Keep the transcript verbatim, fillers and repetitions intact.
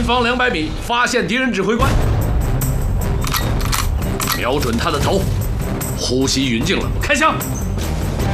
前方两百米发现敌人指挥官，瞄准他的头，呼吸匀净了，开枪。